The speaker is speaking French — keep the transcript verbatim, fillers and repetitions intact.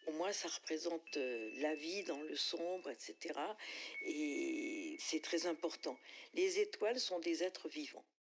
Pour moi, ça représente, heu, la vie dans le sombre et cetera et c'est très important. Les étoiles sont des êtres vivants.